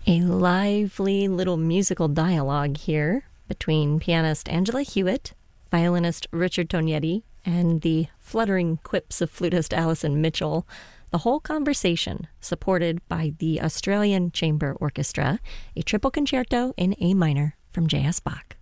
A lively little musical dialogue here between pianist Angela Hewitt, violinist Richard Tognetti, and the fluttering quips of flutist Alison Mitchell. The whole conversation supported by the Australian Chamber Orchestra, a triple concerto in A minor from J.S. Bach.